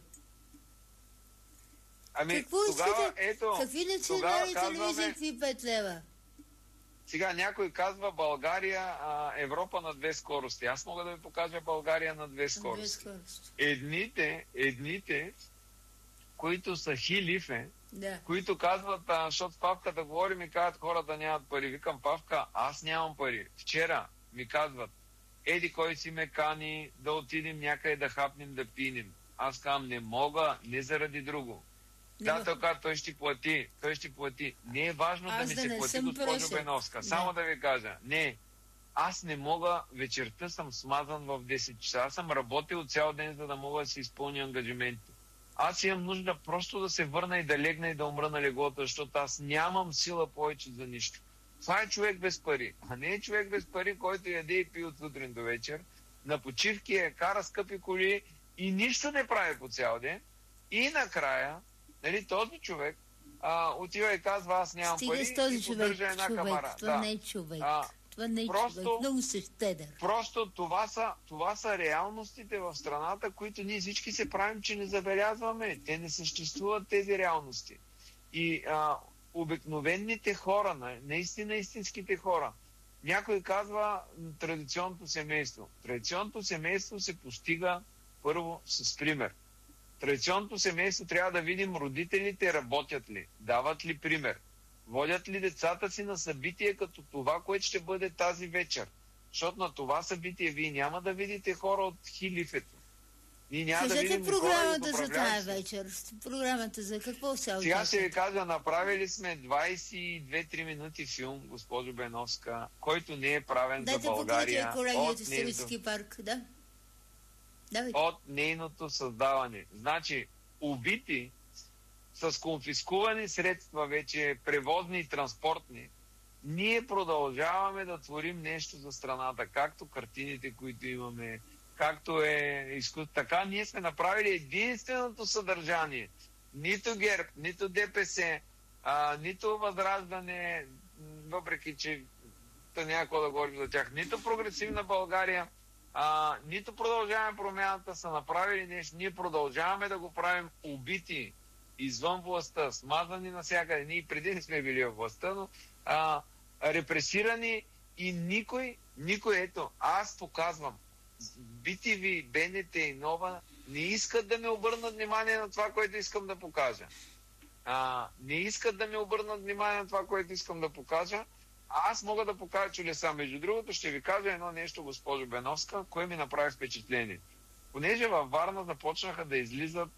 Какво тогава, ето... Какви национални телевизии, какви 5 лева? Сега някой казва България, Европа на 2 скорости. Аз мога да ви покажа България на 2 скорости. Едните, които са хилифе, да, които казват, защото с Павка да говорим и казват хората нямат пари. Викам, Павка, аз нямам пари. Вчера ми казват, еди кой си ме кани да отидем някъде да хапнем, да пинем. Аз казвам, не мога, не заради друго. Да, така, той ще плати. Не е важно да ми се плати, госпожо Беновска. Само да ви кажа, не, аз не мога, вечерта съм смазан в 10 часа. Аз съм работил цял ден, за да мога да си изпълня ангажиментите. Аз имам нужда просто да се върна и да легна и да умра на леглото, защото аз нямам сила повече за нищо. Това е човек без пари. А не е човек без пари, който яде и пие от сутрин до вечер, на почивки кара скъпи коли и нищо не прави по цял ден. И накрая, нали, този човек отива и казва, аз нямам пари и поддържа една камара. Това не е човек. Това не е човек. Много се щедър. Просто това са реалностите в страната, които ние всички се правим, че не забелязваме. Те не съществуват тези реалности. И обикновените хора, наистина истинските хора, някой казва традиционното семейство. Традиционното семейство се постига първо с пример. Традиционното семейство трябва да видим родителите работят ли, дават ли пример, водят ли децата си на събитие като това, което ще бъде тази вечер. Защото на това събитие вие няма да видите хора от хилифето. Ние няма да видим програмата за тази вечер. Програмата за какво се Сега ще ви кажа, направили сме 22-3 минути филм, госпожо Беновска, който не е правен за България. Колегията исторически парк, да? От нейното създаване. Значи, убити с конфискувани средства вече, превозни и транспортни, ние продължаваме да творим нещо за страната, както картините, които имаме, както е изкуство. Така ние сме направили единственото съдържание. Нито ГЕРБ, нито ДПС, нито Възраждане, въпреки че някой да говорим за тях, нито Прогресивна България, нито Продължаваме промяната са направили нещо. Ние продължаваме да го правим убити извън властта, смазани навсякъде. Ние преди не сме били във властта, но репресирани и никой, ето, аз показвам. BTV, БНТ и Нова не искат да ми обърнат внимание на това, което искам да покажа. Не искат да ми обърнат внимание на това, което искам да покажа. Аз мога да покажа чудеса. Между другото, ще ви кажа едно нещо, госпожо Беновска, кое ми направи впечатление. Понеже във Варна започнаха да излизат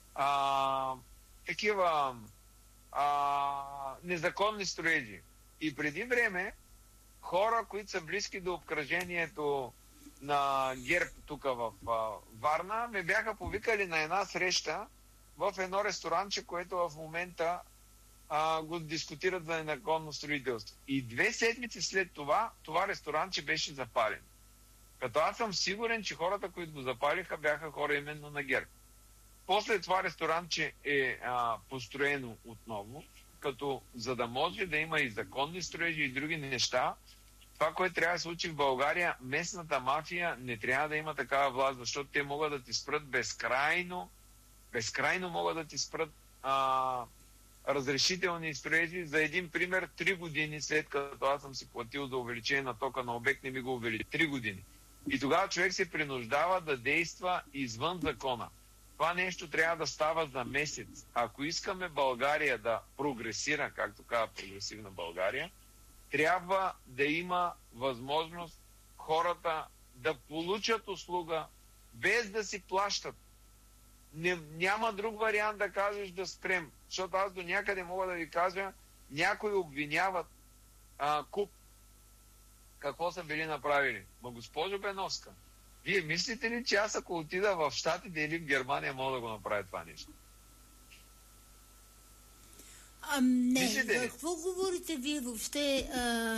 такива незаконни строежи. И преди време хора, които са близки до обкръжението на ГЕРБ тук в Варна, ме бяха повикали на една среща в едно ресторанче, което в момента го дискутират за незаконно строителство. И 2 седмици след това, това ресторанче беше запален. Като аз съм сигурен, че хората, които го запалиха, бяха хора именно на ГЕРБ. После това ресторанче е построено отново, като за да може да има и законни строежи и други неща, това, което трябва да се случи в България, местната мафия не трябва да има такава власт, защото те могат да ти спрат безкрайно могат да ти спрат разрешителни строежи. За един пример, 3 години след като аз съм си платил за увеличение на тока на обект, не ми го увеличи. 3 години. И тогава човек се принуждава да действа извън закона. Това нещо трябва да става за месец. Ако искаме България да прогресира, както казва прогресивна България, трябва да има възможност хората да получат услуга без да си плащат. Няма друг вариант да кажеш да спрем. Защото аз до някъде мога да ви кажа, някои обвиняват КУП. Какво са били направили? Ма госпожо Беновска, вие мислите ли, че аз ако отида в Щатите или в Германия, мога да го направя това нещо? Не, какво говорите вие въобще?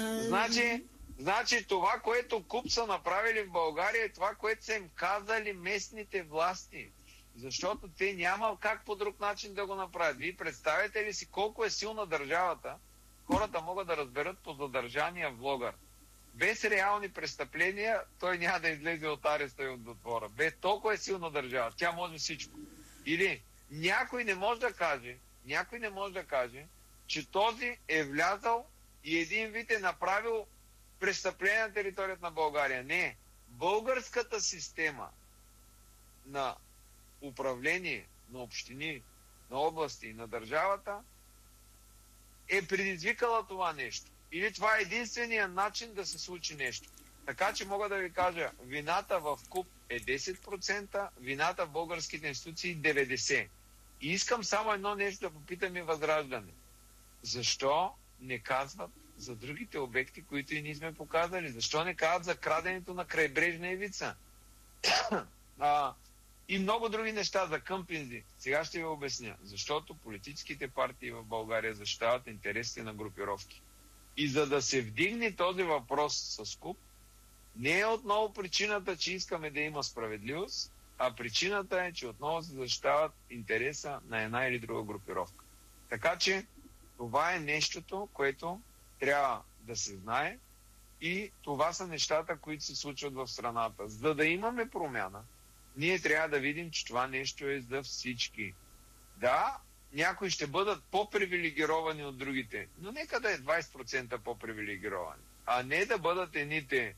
Значи това, което КУП са направили в България, е това, което са им казали местните власти. Защото те няма как по друг начин да го направят. Вие представяте ли си колко е силна държавата? Хората могат да разберат по задържания влогър. Без реални престъпления той няма да излезе от ареста и от затвора. Без толкова е силна държава. Тя може всичко. Или някой не може да каже, че този е влязал и един вид е направил престъпление на територията на България. Не. Българската система на управление на общини, на области, на държавата е предизвикала това нещо. Или това е единствения начин да се случи нещо. Така че мога да ви кажа, вината в КУП е 10%, вината в българските институции 90%. И искам само едно нещо да попитам и Възраждане. Защо не казват за другите обекти, които и ние сме показали? Защо не казват за краденето на крайбрежна ивица? И много други неща за къмпинзи. Сега ще ви обясня. Защото политическите партии в България защитават интересите на групировки. И за да се вдигне този въпрос с КУП, не е отново причината, че искаме да има справедливост, а причината е, че отново се защитават интереса на една или друга групировка. Така че това е нещото, което трябва да се знае и това са нещата, които се случват в страната. За да имаме промяна, ние трябва да видим, че това нещо е за всички. Да, някои ще бъдат по-привилегировани от другите, но нека да е 20% по-привилегировани, а не да бъдат едните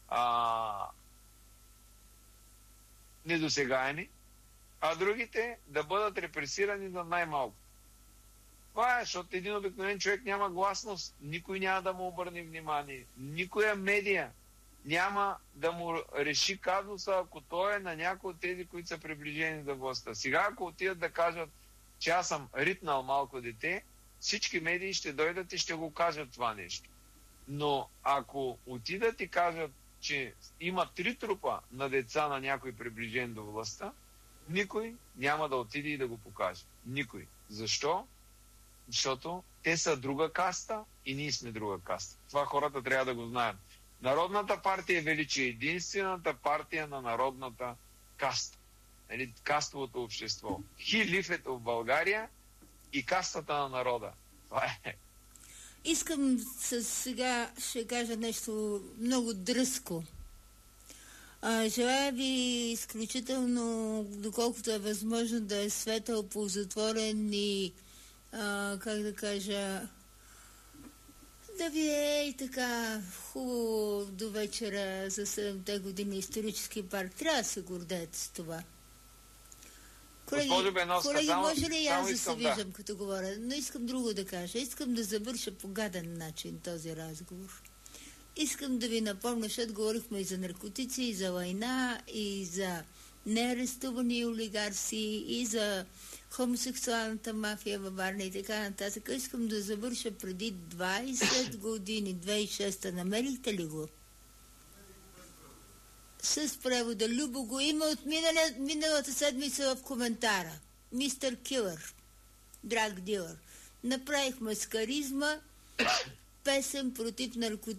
недосегаеми, а другите да бъдат репресирани за най-малко. Това е, защото един обикновен човек няма гласност, никой няма да му обърне внимание, никоя медия няма да му реши казуса, ако той е на някой от тези, които са приближени за властта. Сега, ако отидат да кажат, че аз съм ритнал малко дете, всички медии ще дойдат и ще го кажат това нещо. Но ако отидат и кажат, че има 3 трупа на деца на някой приближен до властта, никой няма да отиде и да го покаже. Никой. Защо? Защото те са друга каста и ние сме друга каста. Това хората трябва да го знаят. Народната партия е величие, единствената партия на народната каста. Кастовото общество. Хилифето в България и кастата на народа. Това е. Искам сега ще кажа нещо много дръзко. Желая ви изключително, доколкото е възможно, да е светъл, ползотворен и как да кажа, Да ви е и така хубаво до вечера за 7-те години исторически парк. Трябва да се гордеете с това. Колеги, може ли аз да се виждам като говоря? Но искам друго да кажа. Искам да завърша по гаден начин този разговор. Искам да ви напомня, защото говорихме и за наркотици, и за война, и за неарестувани олигарси, и за хомосексуалната мафия във Варна и така нататък. Искам да завърша преди 20 години, 2006-та. Намерихте ли го? С превода. Любо го има от миналата седмица в коментара. Мистер Килър. Драг дилър. Направихме с харизма песен против наркотици.